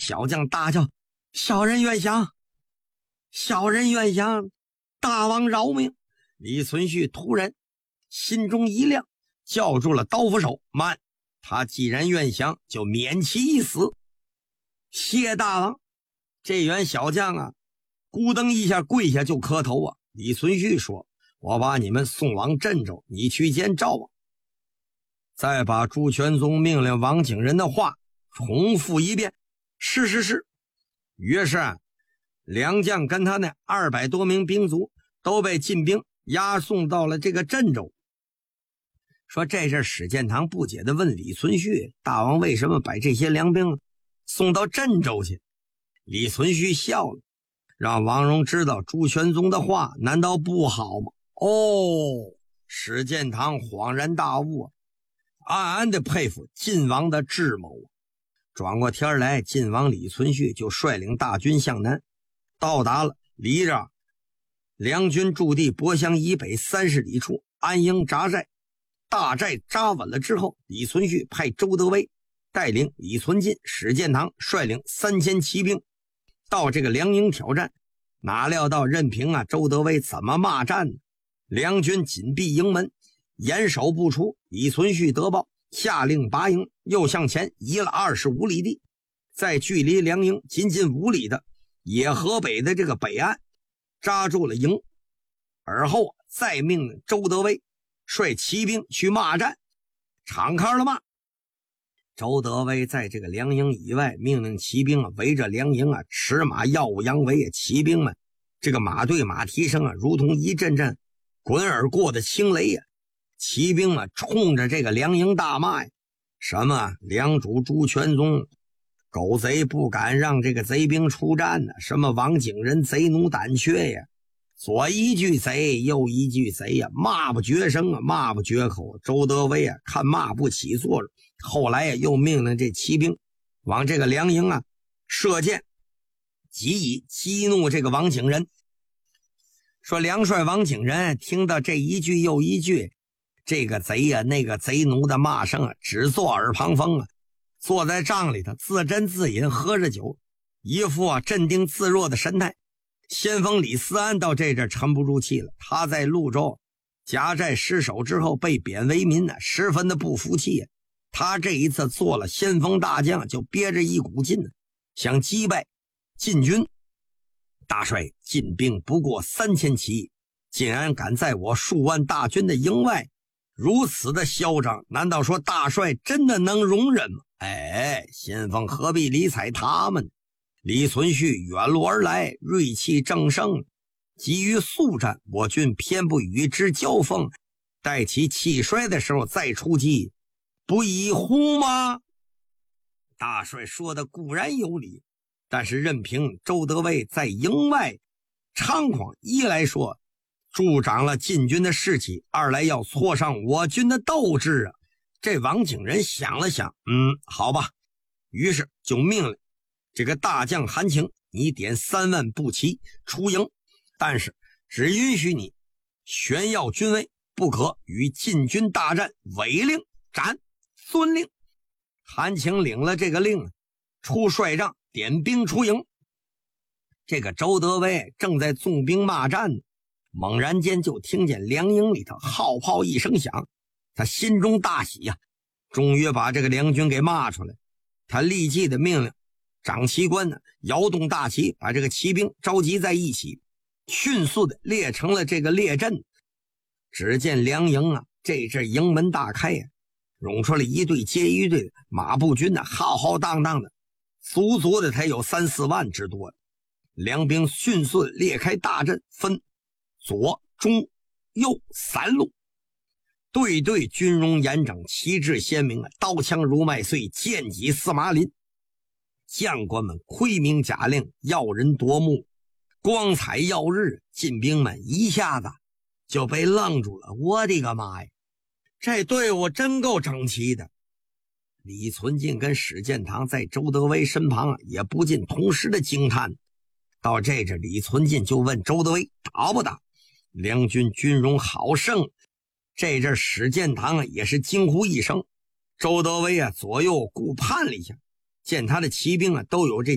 小将大叫：小人愿降，小人愿降，大王饶命！李存勖突然心中一亮，叫住了刀斧手，慢，他既然愿降，就免其一死。谢大王！这员小将啊，咕噔一下跪下就磕头啊。李存勖说：我把你们送往镇州，你去见赵王。再把朱全宗命令王景仁的话重复一遍。是是是。于是良将跟他那200多名兵卒都被晋兵押送到了这个镇州。说这阵史建堂不解地问李存勖：大王为什么把这些良兵送到镇州去？李存勖笑了，让王戎知道朱全宗的话难道不好吗？哦，史建堂恍然大悟，暗暗地佩服晋王的智谋。转过天来，晋王李存勖就率领大军向南，到达了离着梁军驻地博乡以北30里处，安营扎寨。大寨扎稳了之后，李存勖派周德威带领李存进、史建堂率领3000骑兵到这个梁营挑战。哪料到任凭周德威怎么骂战呢？梁军紧闭营门，严守不出。李存勖得报，下令拔营，又向前移了25里地，在距离梁营仅仅5里的野河北的这个北岸扎住了营。而后再命令周德威率骑兵去骂战，敞开了骂。周德威在这个梁营以外命令骑兵围着梁营驰马耀武扬威。骑兵们这个马队马蹄声如同一阵阵滚而过的轻雷呀。骑兵们冲着这个梁营大骂呀，什么梁主朱全宗狗贼不敢让这个贼兵出战呢，什么王景仁贼奴胆怯呀，左一句贼右一句贼呀，骂不绝声啊，骂不绝口。周德威看骂不起作用，后来又命令这骑兵往这个梁营射箭，即以激怒这个王景仁。说梁帅王景仁听到这一句又一句这个贼呀那个贼奴的骂声只作耳旁风坐在帐里头自斟自饮，喝着酒，一副镇定自若的神态。先锋李思安到这阵沉不住气了，他在潞州夹寨失守之后被贬为民十分的不服气。他这一次做了先锋大将，就憋着一股劲想击败晋军。大帅，晋兵不过3000骑，竟然敢在我数万大军的营外如此的嚣张，难道说大帅真的能容忍吗？先锋何必理睬他们？李存勖远路而来，锐气正盛，急于速战，我军偏不与之交锋，待其气衰的时候再出击，不亦乎吗？大帅说的固然有理，但是任凭周德威在营外猖狂，一来说助长了晋军的士气，二来要挫伤我军的斗志这王景仁想了想，好吧，于是就命令这个大将韩情，你点3万步骑出营，但是只允许你炫耀军威，不可与晋军大战，违令斩。遵令。韩情领了这个令，出帅帐，点兵出营。这个周德威正在纵兵骂战，猛然间就听见梁营里头号炮一声响，他心中大喜呀，终于把这个梁军给骂出来。他立即的命令长旗官摇动大旗，把这个骑兵召集在一起，迅速的列成了这个列阵。只见梁营这阵营门大开涌出了一队接一队的马步军浩浩荡荡的，足足的才有3-4万之多。梁兵迅速列开大阵，分左中右3路，队队军容严整，旗帜鲜明刀枪如麦穗，剑戟似麻林。将官们挥名甲令，耀人夺目，光彩耀日。晋兵们一下子就被愣住了，我的个妈呀，这队伍真够整齐的。李存敬跟史建堂在周德威身旁也不禁同时的惊叹。到这阵，李存敬就问周德威打不打？梁军军容好盛。这阵史建堂也是惊呼一声。周德威左右顾盼了一下，见他的骑兵都有这